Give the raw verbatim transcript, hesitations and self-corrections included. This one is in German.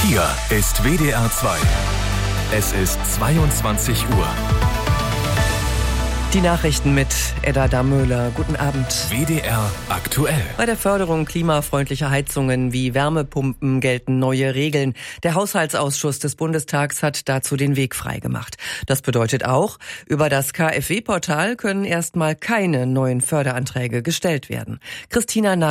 Hier ist W D R zwei. Es ist zweiundzwanzig Uhr. Die Nachrichten mit Edda Damöhler. Guten Abend. W D R aktuell. Bei der Förderung klimafreundlicher Heizungen wie Wärmepumpen gelten neue Regeln. Der Haushaltsausschuss des Bundestags hat dazu den Weg freigemacht. Das bedeutet auch, über das K f W-Portal können erstmal keine neuen Förderanträge gestellt werden. Christina